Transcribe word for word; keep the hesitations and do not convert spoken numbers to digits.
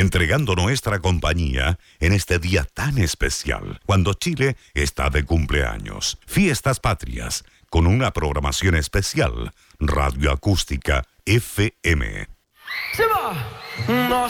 entregando nuestra compañía en este día tan especial, cuando Chile está de cumpleaños. Fiestas Patrias, con una programación especial, Radio Acústica F M. Se va, no